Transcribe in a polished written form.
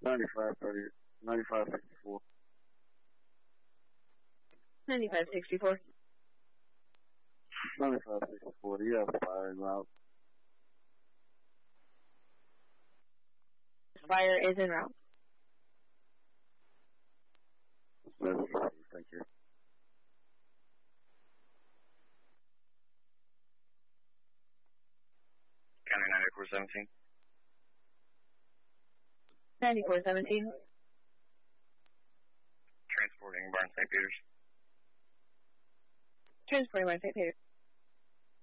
9530, 9564. 9564. 9564, you have fire en route. Fire is en route. Thank you. County 9417. 9417. Transporting Barn St. Peters. Transporting by St. Peter.